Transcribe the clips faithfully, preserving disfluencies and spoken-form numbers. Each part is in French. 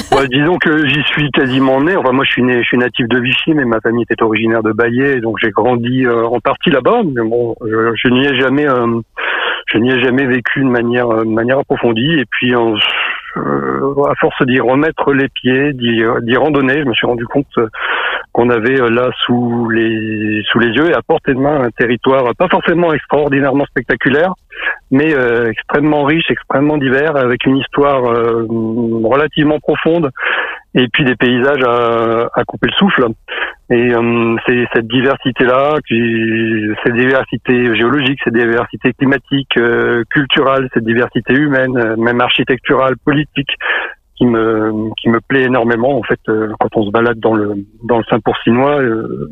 Bah, disons que j'y suis quasiment né. Enfin, moi, je suis né, je suis natif de Vichy, mais ma famille était originaire de Baillé, donc j'ai grandi euh, en partie là-bas. Mais bon, je, je n'y ai jamais, euh, je n'y ai jamais vécu de manière, de manière approfondie. Et puis, euh, euh, à force d'y remettre les pieds, d'y, d'y randonner, je me suis rendu compte qu'on avait là sous les, sous les yeux et à portée de main un territoire pas forcément extraordinairement spectaculaire, mais euh, extrêmement riche, extrêmement divers, avec une histoire euh, relativement profonde, et puis des paysages à, à couper le souffle. Et euh, c'est cette diversité-là, qui, cette diversité géologique, cette diversité climatique, euh, culturelle, cette diversité humaine, euh, même architecturale, politique, qui me qui me plaît énormément. En fait, euh, quand on se balade dans le dans le Saint-Pourçinois, euh,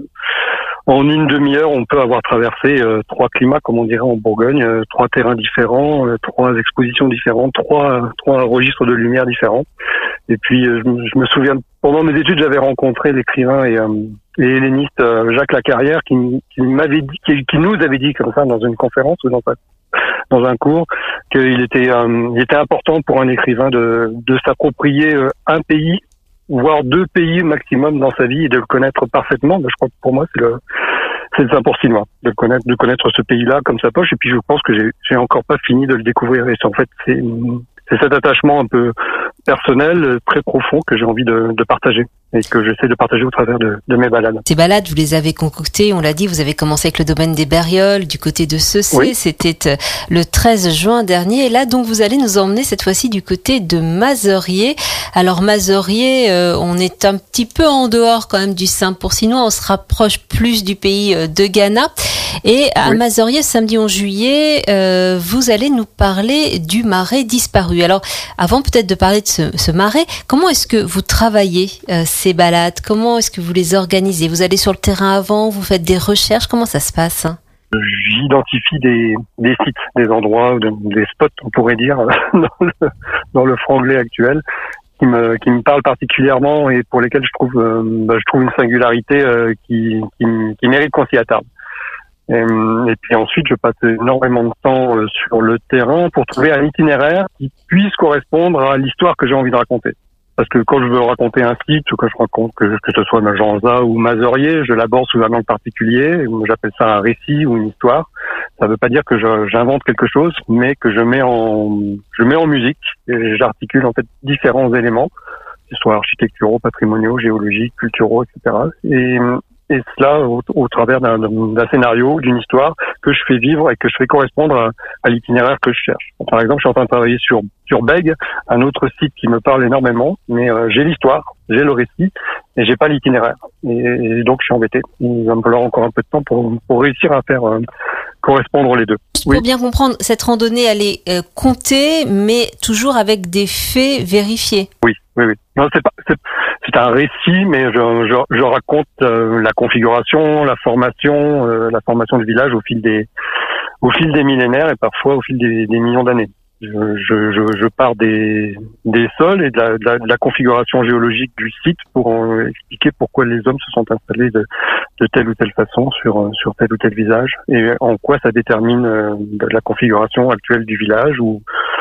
en une demi-heure, on peut avoir traversé euh, trois climats, comme on dirait en Bourgogne, euh, trois terrains différents, euh, trois expositions différentes, trois trois registres de lumière différents. Et puis, euh, je, je me souviens, pendant mes études, j'avais rencontré l'écrivain et, euh, et helléniste euh, Jacques Lacarrière, qui, qui m'avait dit, qui, qui nous avait dit comme ça dans une conférence ou dans un, dans un cours, qu'il était, euh, il était important pour un écrivain de, de s'approprier euh, un pays, voire deux pays maximum dans sa vie, et de le connaître parfaitement. Je crois que pour moi, c'est le, c'est le Saint-Pourçinois, de connaître, de connaître ce pays-là comme sa poche. Et puis, je pense que j'ai, j'ai encore pas fini de le découvrir. Et c'est, en fait, c'est, c'est cet attachement un peu personnel, très profond, que j'ai envie de, de partager et que j'essaie de partager au travers de, de mes balades. Ces balades, vous les avez concoctées, on l'a dit, vous avez commencé avec le domaine des Bérioles, du côté de Ceussé, oui. C'était le treize juin dernier, et là donc vous allez nous emmener cette fois-ci du côté de Mazeriers. Alors Mazeriers, euh, on est un petit peu en dehors quand même du Saint-Pourçinois, on se rapproche plus du pays de Ghana, et à oui. Mazeriers, samedi onze juillet, euh, vous allez nous parler du marais disparu. Alors avant peut-être de parler de ce, ce marais, comment est-ce que vous travaillez euh, ces balades? Comment est-ce que vous les organisez? Vous allez sur le terrain avant, vous faites des recherches, comment ça se passe? J'identifie des, des sites, des endroits, des spots, on pourrait dire, dans le, dans le franglais actuel, qui me, qui me parlent particulièrement et pour lesquels je trouve, euh, bah, je trouve une singularité euh, qui, qui, qui mérite qu'on s'y attarde. Et, et puis ensuite, je passe énormément de temps euh, sur le terrain pour trouver un itinéraire qui puisse correspondre à l'histoire que j'ai envie de raconter. Parce que quand je veux raconter un site, ou quand je raconte que, que ce soit Magenza ou Mazeriers, je l'aborde sous un angle particulier, j'appelle ça un récit ou une histoire. Ça ne veut pas dire que je, j'invente quelque chose, mais que je mets en, je mets en musique et j'articule en fait différents éléments, que ce soit architecturaux, patrimoniaux, géologiques, culturaux, et cetera. Et, et cela au, au travers d'un, d'un scénario, d'une histoire que je fais vivre et que je fais correspondre à, à l'itinéraire que je cherche. Par exemple, je suis en train de travailler sur sur Bègue, un autre site qui me parle énormément, mais euh, j'ai l'histoire, j'ai le récit, et j'ai pas l'itinéraire. Et, et donc je suis embêté. Il va me falloir encore un peu de temps pour pour réussir à faire euh, correspondre les deux. Pour oui. bien comprendre, cette randonnée, elle est euh, comptée, mais toujours avec des faits vérifiés. Oui, oui, oui. Non, c'est pas, c'est, c'est un récit, mais je, je, je raconte euh, la configuration, la formation, euh, la formation du village au fil des, au fil des millénaires et parfois au fil des, des millions d'années. Je, je, je, je pars des, des sols et de la, de, la, de la configuration géologique du site pour euh, expliquer pourquoi les hommes se sont installés de, de telle ou telle façon sur, sur tel ou tel visage et en quoi ça détermine euh, la configuration actuelle du village ou,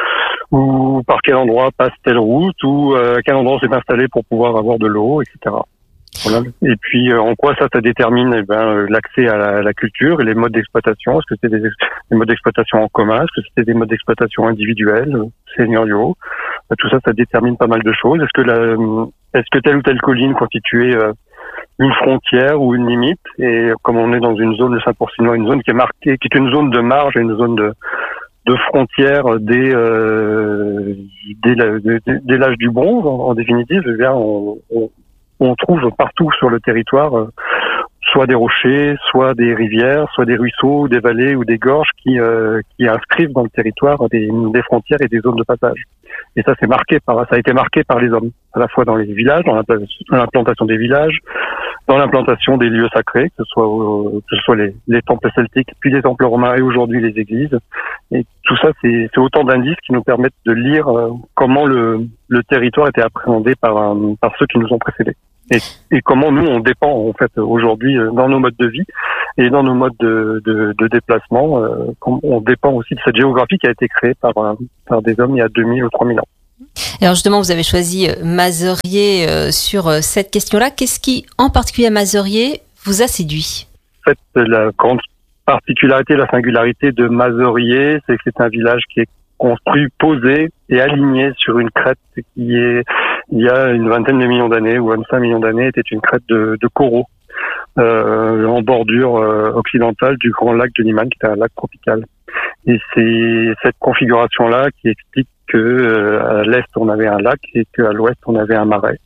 ou par quel endroit passe telle route ou euh, à quel endroit on s'est installé pour pouvoir avoir de l'eau, et cetera. Voilà. Et puis euh, en quoi ça, ça détermine eh ben, euh, l'accès à la, à la culture et les modes d'exploitation. Est-ce que c'est des, des modes d'exploitation en commun? Est-ce que c'était des modes d'exploitation individuels, euh, seigneuriaux? euh, Tout ça, ça détermine pas mal de choses. Est-ce que la, est-ce que telle ou telle colline constituait euh, une frontière ou une limite? Et comme on est dans une zone, le Saint-Pourçinois, une zone qui est marquée, qui est une zone de marge et une zone de de frontières dès, euh, dès, la, dès, dès l'âge du bronze, en, en définitive, eh bien, on, on on trouve partout sur le territoire euh, soit des rochers, soit des rivières, soit des ruisseaux, des vallées ou des gorges qui euh, qui inscrivent dans le territoire des, des frontières et des zones de passage. Et ça, c'est marqué par, ça a été marqué par les hommes, à la fois dans les villages, dans l'implantation des villages, dans l'implantation des lieux sacrés, que ce soit euh, que ce soit les, les temples celtiques, puis les temples romains et aujourd'hui les églises. Et tout ça, c'est, c'est autant d'indices qui nous permettent de lire euh, comment le, le territoire était appréhendé par euh, par ceux qui nous ont précédés. Et, et comment nous on dépend en fait aujourd'hui dans nos modes de vie et dans nos modes de, de, de déplacement, euh, on dépend aussi de cette géographie qui a été créée par par des hommes il y a deux mille ou trois mille ans. Alors justement, vous avez choisi Mazeriers euh, sur euh, cette question-là. Qu'est-ce qui, en particulier à Mazeriers, vous a séduit? En fait, la grande particularité, la singularité de Mazeriers, c'est que c'est un village qui est construit, posé et aligné sur une crête qui est, il y a une vingtaine de millions d'années ou vingt-cinq millions d'années, était une crête de, de coraux euh, en bordure euh, occidentale du grand lac de Niman, qui est un lac tropical. Et c'est cette configuration-là qui explique que euh, à l'est on avait un lac et qu'à l'ouest on avait un marais.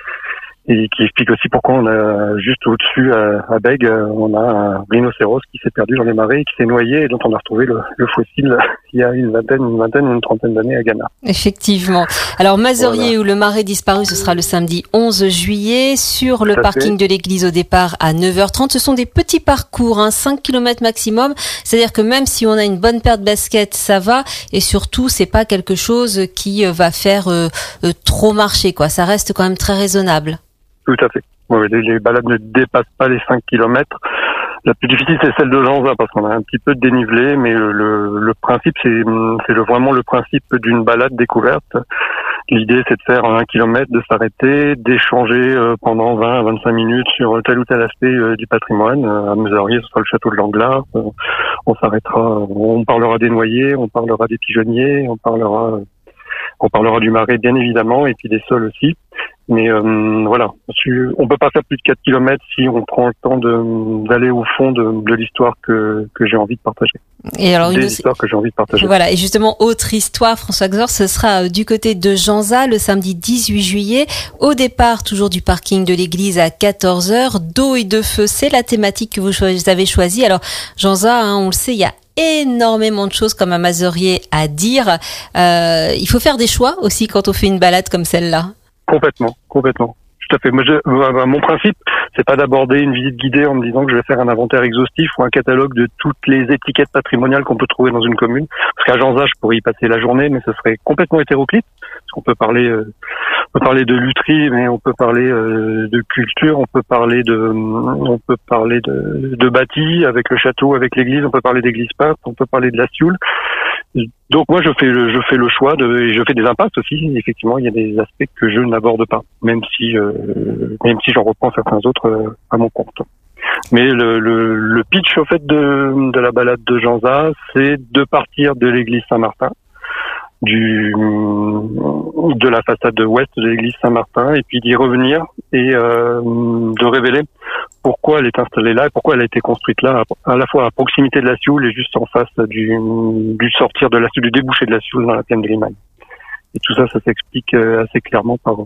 Et qui explique aussi pourquoi on a juste au-dessus à, à Bègue, on a un rhinocéros qui s'est perdu dans les marais, qui s'est noyé et dont on a retrouvé le, le fossile il y a une vingtaine, une vingtaine, une trentaine d'années à Ghana. Effectivement. Alors Mazeriers, voilà, où le marais disparu, ce sera le samedi onze juillet sur le parking de l'église au départ à neuf heures trente. Ce sont des petits parcours, hein, cinq kilomètres maximum. C'est-à-dire que même si on a une bonne paire de baskets, ça va. Et surtout, c'est pas quelque chose qui va faire euh, euh, trop marcher, quoi. Ça reste quand même très raisonnable. Tout à fait. Oui, les, les balades ne dépassent pas les cinq kilomètres. La plus difficile, c'est celle de Janza, parce qu'on a un petit peu de dénivelé, mais le, le, le principe, c'est, c'est le, vraiment le principe d'une balade découverte. L'idée, c'est de faire un kilomètre, de s'arrêter, d'échanger pendant vingt à vingt-cinq minutes sur tel ou tel aspect du patrimoine. À Mazeriers, ce sera le château de Langlard. On s'arrêtera, on parlera des noyers, on parlera des pigeonniers, on parlera, on parlera du marais, bien évidemment, et puis des sols aussi. Mais euh, voilà, on peut pas faire plus de quatre kilomètres si on prend le temps de, d'aller au fond de, de l'histoire que, que j'ai envie de partager. Et alors Des une histoires que j'ai envie de partager. Voilà, et justement, autre histoire, François Xor, ce sera du côté de Janza le samedi dix-huit juillet. Au départ, toujours du parking de l'église à quatorze heures. D'eau et de feu, c'est la thématique que vous avez choisie. Alors Janza, hein, on le sait, il y a énormément de choses comme à Mazeriers à dire. Euh, il faut faire des choix aussi quand on fait une balade comme celle-là. Complètement, complètement. Tout à fait. Moi, je, mon principe, c'est pas d'aborder une visite guidée en me disant que je vais faire un inventaire exhaustif ou un catalogue de toutes les étiquettes patrimoniales qu'on peut trouver dans une commune. Parce qu'à Janza, je pourrais y passer la journée, mais ce serait complètement hétéroclite. Parce qu'on peut parler, euh, on peut parler de lutherie, mais on peut parler euh, de culture, on peut parler de, on peut parler de, de bâti avec le château, avec l'église, on peut parler d'église peinte, on peut parler de la Sioule. Donc moi je fais le, je fais le choix de, et je fais des impasses aussi. Effectivement, il y a des aspects que je n'aborde pas, même si euh, même si j'en reprends certains autres euh, à mon compte. Mais le, le, le pitch au fait de, de la balade de Janza, c'est de partir de l'église Saint-Martin, du de la façade ouest de l'église Saint-Martin, et puis d'y revenir et euh, de révéler pourquoi elle est installée là et pourquoi elle a été construite là, à la fois à proximité de la Sioule et juste en face du, du sortir de la Sioule, du débouché de la Sioule dans la plaine de Limagne. Et tout ça, ça s'explique assez clairement par,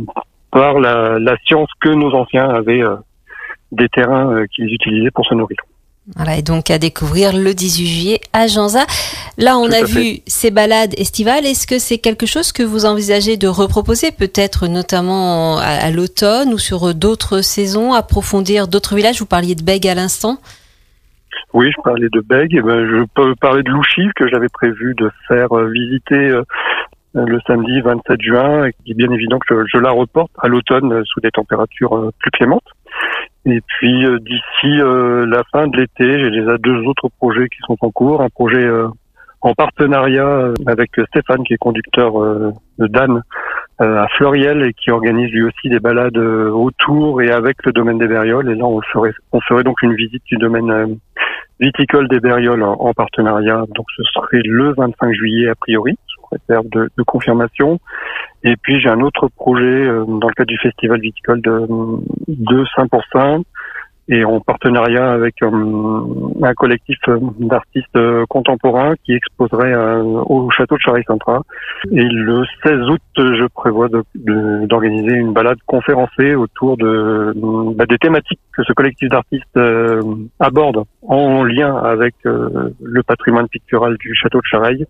par la, la science que nos anciens avaient euh, des terrains euh, qu'ils utilisaient pour se nourrir. Voilà, et donc à découvrir le dix-huit juillet à Janza. Là, on a vu ces balades estivales. Est-ce que c'est quelque chose que vous envisagez de reproposer, peut-être notamment à, à l'automne ou sur d'autres saisons, approfondir d'autres villages? Vous parliez de Bègue à l'instant. Oui, je parlais de Bègue. Eh ben, je peux parler de Louchiv, que j'avais prévu de faire visiter euh, le samedi vingt-sept juin, et qui est bien évident que je, je la reporte à l'automne euh, sous des températures euh, plus clémentes. Et puis euh, d'ici euh, la fin de l'été, j'ai déjà deux autres projets qui sont en cours. Un projet euh, en partenariat avec Stéphane, qui est conducteur euh, de d'âne euh, à Fleuriel et qui organise lui aussi des balades euh, autour et avec le domaine des Bérioles. Et là, on ferait, on ferait donc une visite du domaine euh, viticole des Bérioles en, en partenariat. Donc ce serait le vingt-cinq juillet a priori, sous réserve de, de confirmation. Et puis j'ai un autre projet euh, dans le cadre du festival viticole de, de Saint-Pourçain et en partenariat avec euh, un collectif d'artistes euh, contemporains qui exposerait euh, au château de Charey-Centra. Et le seize août, je prévois de, de, d'organiser une balade conférencée autour de bah, des thématiques que ce collectif d'artistes euh, aborde en lien avec euh, le patrimoine pictural du château de Charey.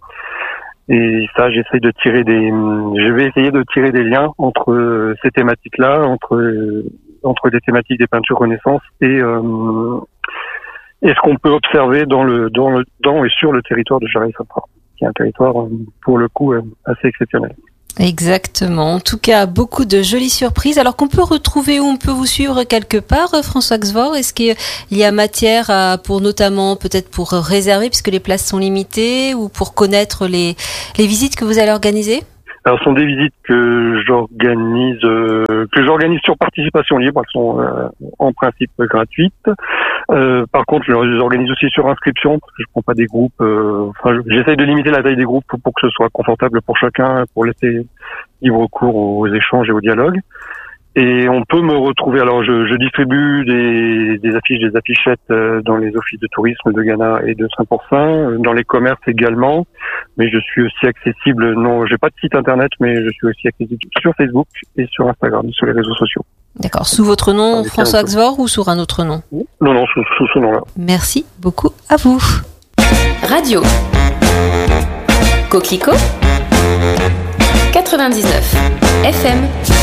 Et ça, j'essaye de tirer des, je vais essayer de tirer des liens entre euh, ces thématiques-là, entre euh, entre des thématiques des peintures Renaissance et euh, et ce qu'on peut observer dans le dans le dans et sur le territoire de Charey-Centra, qui est un territoire pour le coup assez exceptionnel. Exactement. En tout cas, beaucoup de jolies surprises. Alors qu'on peut retrouver, où on peut vous suivre quelque part, François Xor? Est-ce qu'il y a matière à, pour notamment, peut-être pour réserver, puisque les places sont limitées, ou pour connaître les, les visites que vous allez organiser? Alors, ce sont des visites que j'organise, euh, que j'organise sur participation libre. Elles sont euh, en principe gratuites. Euh, par contre, je les organise aussi sur inscription parce que je prends pas des groupes. Euh, enfin, j'essaye de limiter la taille des groupes pour, pour que ce soit confortable pour chacun, pour laisser libre cours aux échanges et au dialogue. Et on peut me retrouver. Alors, je, je distribue des, des affiches, des affichettes dans les offices de tourisme de Ghana et de Saint-Pourçain, dans les commerces également. Mais je suis aussi accessible. Non, j'ai pas de site internet, mais je suis aussi accessible sur Facebook et sur Instagram, sur les réseaux sociaux. D'accord. Sous votre nom, François Axvor, ou sous un autre nom? Non, non, sous, sous ce nom-là. Merci beaucoup à vous. Radio Coquelicot quatre-vingt-dix-neuf F M.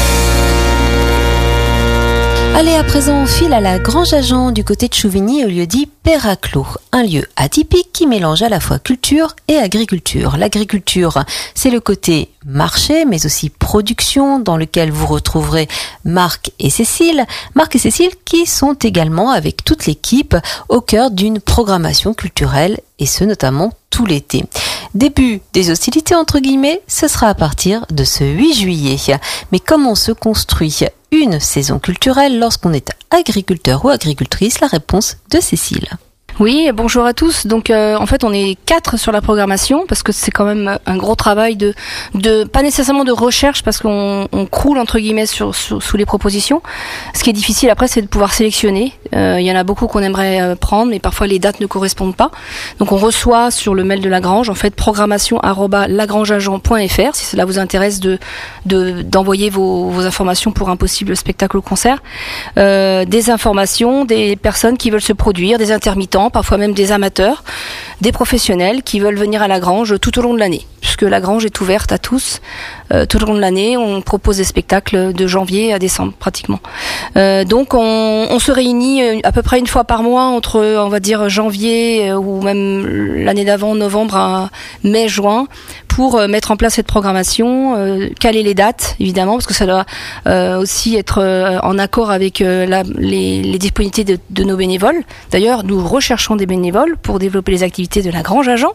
Allez, à présent, on file à la Grange à Jean du côté de Chouvigny au lieu dit Perraclos, un lieu atypique qui mélange à la fois culture et agriculture. L'agriculture, c'est le côté marché, mais aussi production, dans lequel vous retrouverez Marc et Cécile. Marc et Cécile qui sont également, avec toute l'équipe, au cœur d'une programmation culturelle, et ce notamment tout l'été. Début des hostilités entre guillemets, ce sera à partir de ce huit juillet. Mais comment se construit une saison culturelle lorsqu'on est agriculteur ou agricultrice? La réponse de Cécile. Oui, bonjour à tous. Donc euh, en fait, on est quatre sur la programmation parce que c'est quand même un gros travail de de pas nécessairement de recherche parce qu'on on croule entre guillemets sur, sur sous les propositions. Ce qui est difficile après, c'est de pouvoir sélectionner. Euh, il y en a beaucoup qu'on aimerait euh, prendre, mais parfois les dates ne correspondent pas. Donc on reçoit sur le mail de la Grange en fait programmation arobase lagrangeagent point f r si cela vous intéresse de de d'envoyer vos vos informations pour un possible spectacle ou concert. Euh, des informations, des personnes qui veulent se produire, des intermittents, parfois même des amateurs, des professionnels qui veulent venir à la Grange tout au long de l'année, puisque la Grange est ouverte à tous euh, tout au long de l'année. On propose des spectacles de janvier à décembre pratiquement. Euh, donc on, on se réunit à peu près une fois par mois entre, on va dire, janvier euh, ou même l'année d'avant, novembre à mai, juin, pour euh, mettre en place cette programmation, euh, caler les dates évidemment, parce que ça doit euh, aussi être euh, en accord avec euh, la, les, les disponibilités de, de nos bénévoles. D'ailleurs, nous recherchons des bénévoles pour développer les activités de la Grange à Jean.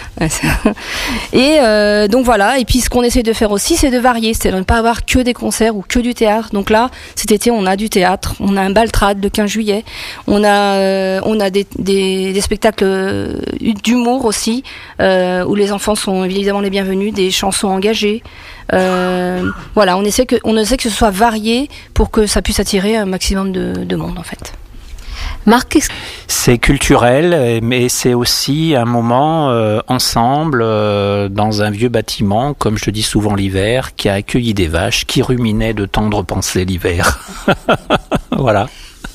Et euh, donc voilà. Et puis ce qu'on essaie de faire aussi, c'est de varier, c'est de ne pas avoir que des concerts ou que du théâtre. Donc là, cet été, on a du théâtre, on a un baltrade le quinze juillet, on a euh, on a des, des, des spectacles d'humour aussi, euh, où les enfants sont évidemment les bienvenus, des chansons engagées. Euh, voilà, on essaie que on essaie que ce soit varié pour que ça puisse attirer un maximum de, de monde en fait. Marc, c'est culturel, mais c'est aussi un moment euh, ensemble euh, dans un vieux bâtiment, comme je le dis souvent l'hiver, qui a accueilli des vaches qui ruminaient de tendres pensées l'hiver. Voilà.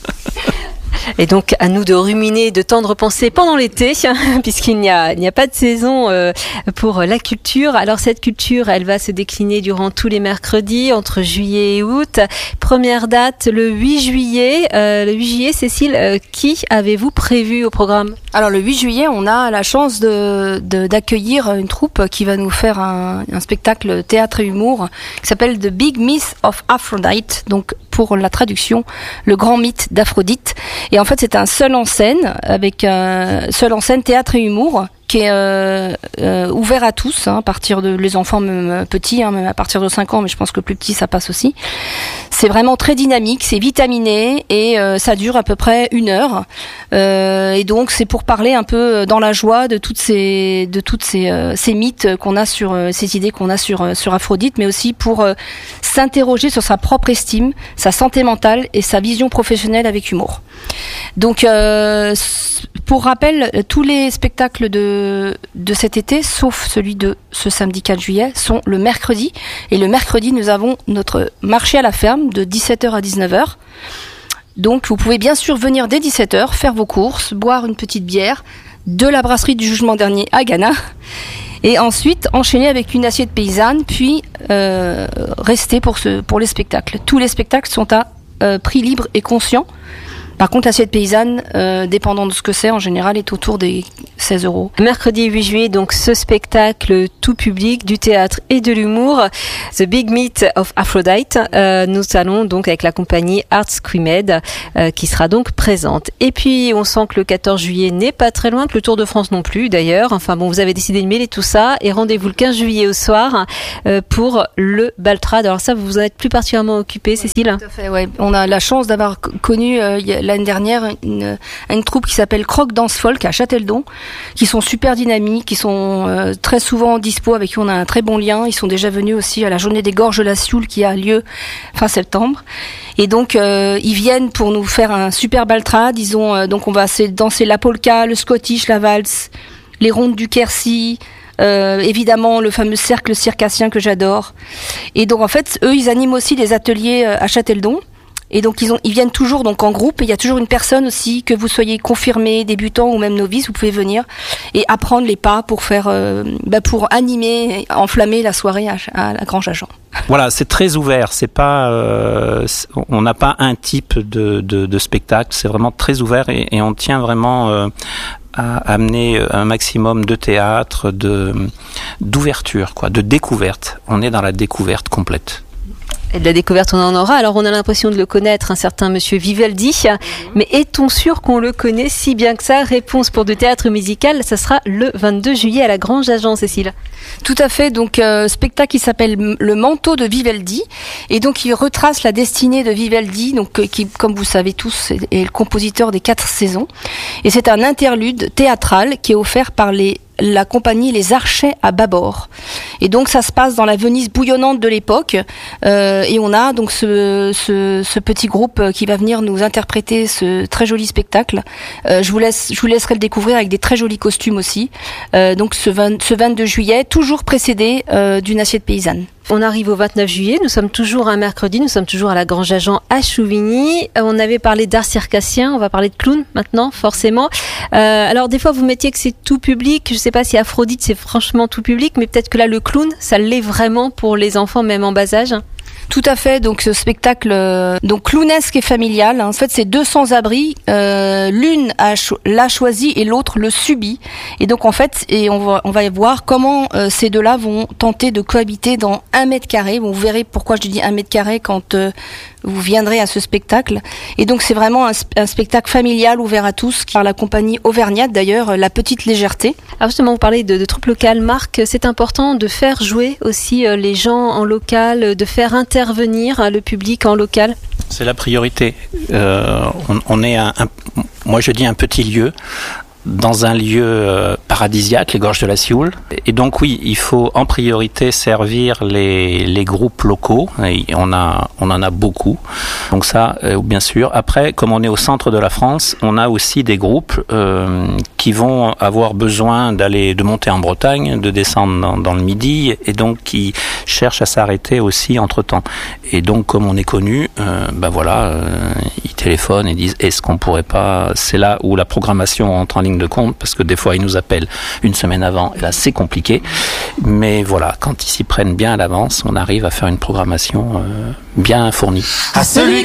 Et donc, à nous de ruminer, de tendre pensées pendant l'été, puisqu'il n'y a, il n'y a pas de saison euh, pour la culture. Alors, cette culture, elle va se décliner durant tous les mercredis, entre juillet et août. Première date, le huit juillet. Euh, le huit juillet, Cécile, euh, qui avez-vous prévu au programme? Alors, le huit juillet, on a la chance de, de, d'accueillir une troupe qui va nous faire un, un spectacle théâtre et humour qui s'appelle The Big Myth of Aphrodite. Donc, pour la traduction, le grand mythe d'Aphrodite. Et en fait, c'est un seul en scène, avec un seul en scène théâtre et humour, qui est euh, euh, ouvert à tous, hein, à partir de les enfants même petits, hein, même à partir de cinq ans, mais je pense que plus petit ça passe aussi. C'est vraiment très dynamique, c'est vitaminé et euh, ça dure à peu près une heure. Euh, et donc c'est pour parler un peu dans la joie de toutes ces de toutes ces, euh, ces mythes qu'on a sur euh, ces idées qu'on a sur euh, sur Aphrodite, mais aussi pour euh, s'interroger sur sa propre estime, sa santé mentale et sa vision professionnelle avec humour. Donc euh, pour rappel, tous les spectacles de de cet été, sauf celui de ce samedi quatre juillet, sont le mercredi. Et le mercredi, nous avons notre marché à la ferme de dix-sept heures à dix-neuf heures. Donc, vous pouvez bien sûr venir dès dix-sept heures, faire vos courses, boire une petite bière de la brasserie du Jugement Dernier à Ghana. Et ensuite, enchaîner avec une assiette paysanne, puis euh, rester pour, ce, pour les spectacles. Tous les spectacles sont à euh, prix libre et conscient. Par contre, l'assiette paysanne, euh, dépendant de ce que c'est, en général, est autour des seize euros. Mercredi huit juillet, donc ce spectacle tout public du théâtre et de l'humour, The Big Meet of Aphrodite. Euh, nous allons donc avec la compagnie Art Squimed euh, qui sera donc présente. Et puis on sent que le quatorze juillet n'est pas très loin, que le Tour de France non plus d'ailleurs. Enfin bon, vous avez décidé de mêler tout ça et rendez-vous le quinze juillet au soir euh, pour le Baltrad. Alors ça, vous vous en êtes plus particulièrement occupé, Cécile? Tout à fait, ouais. On a la chance d'avoir connu euh, l'année dernière une, une troupe qui s'appelle Croque Danse Folk à Châteldon, qui sont super dynamiques, qui sont euh, très souvent dispo, avec qui on a un très bon lien. Ils sont déjà venus aussi à la journée des Gorges de la Sioule qui a lieu fin septembre. Et donc euh, ils viennent pour nous faire un super baltrad. Ils ont euh, donc on va danser la polka, le scottish, la valse, les rondes du Quercy. Euh, évidemment le fameux cercle circassien que j'adore. Et donc en fait eux ils animent aussi des ateliers euh, à Châteldon. Et donc ils ont, ils viennent toujours donc en groupe. Et il y a toujours une personne aussi, que vous soyez confirmé, débutant ou même novice, vous pouvez venir et apprendre les pas pour faire, euh, bah pour animer, enflammer la soirée à, à la Grange à Jean. Voilà, c'est très ouvert. C'est pas, euh, c'est, on n'a pas un type de, de, de spectacle. C'est vraiment très ouvert et, et on tient vraiment euh, à amener un maximum de théâtre, de d'ouverture, quoi, de découverte. On est dans la découverte complète. Et de la découverte, on en aura. Alors, on a l'impression de le connaître, un certain monsieur Vivaldi. Mm-hmm. Mais est-on sûr qu'on le connaît si bien que ça? Réponse pour du théâtre musical, ça sera le vingt-deux juillet à la Grange à Jean, Cécile. Tout à fait. Donc, euh, spectacle qui s'appelle Le Manteau de Vivaldi. Et donc, il retrace la destinée de Vivaldi, donc, euh, qui, comme vous savez tous, est, est le compositeur des quatre saisons. Et c'est un interlude théâtral qui est offert par les la compagnie Les Archets à Bâbord. Et donc ça se passe dans la Venise bouillonnante de l'époque, euh, et on a donc ce, ce, ce petit groupe qui va venir nous interpréter ce très joli spectacle. Euh, je vous laisse, je vous laisserai le découvrir avec des très jolis costumes aussi. Euh, donc ce, vingt, ce vingt-deux juillet, toujours précédé euh, d'une assiette paysanne. On arrive au vingt-neuf juillet, nous sommes toujours un mercredi, nous sommes toujours à la Grange à Jean à Chouvigny. On avait parlé d'art circassien, on va parler de clown maintenant, forcément. Euh, alors des fois vous mettiez que c'est tout public, je sais pas si Aphrodite c'est franchement tout public, mais peut-être que là le clown, ça l'est vraiment pour les enfants même en bas âge. Tout à fait, donc ce spectacle euh, donc clownesque et familial, hein. En fait c'est deux sans-abri, euh, l'une a cho- l'a choisi et l'autre le subit, et donc en fait et on va on va voir comment euh, ces deux-là vont tenter de cohabiter dans un mètre carré. Bon, vous verrez pourquoi je dis un mètre carré quand euh, vous viendrez à ce spectacle. Et donc c'est vraiment un, un spectacle familial ouvert à tous, par la compagnie auvergnate d'ailleurs, La Petite Légèreté. Alors justement, vous parlez de, de troupes locales. Marc, c'est important de faire jouer aussi euh, les gens en local, de faire intervenir hein, le public en local. C'est la priorité. Euh, on, on est un, un, moi je dis un petit lieu, dans un lieu euh, paradisiaque, les Gorges de la Sioule. Et donc oui, il faut en priorité servir les, les groupes locaux. Et on a, on en a beaucoup. Donc ça, euh, bien sûr. Après, comme on est au centre de la France, on a aussi des groupes euh, qui vont avoir besoin d'aller, de monter en Bretagne, de descendre dans, dans le Midi, et donc qui cherchent à s'arrêter aussi entre temps. Et donc, comme on est connu, euh, ben voilà, euh, ils téléphonent et disent est-ce qu'on pourrait pas. C'est là où la programmation entre en ligne de compte, parce que des fois ils nous appellent une semaine avant et là c'est compliqué, mais voilà, quand ils s'y prennent bien à l'avance, on arrive à faire une programmation euh, bien fournie. À celui